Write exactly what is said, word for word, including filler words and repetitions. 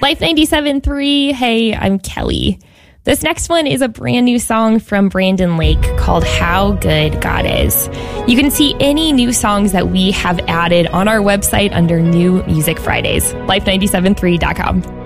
Life ninety-seven point three, hey, I'm Kelly. This next one is a brand new song from Brandon Lake called How Good God Is. You can see any new songs that we have added on our website under New Music Fridays, life ninety-seven point three dot com.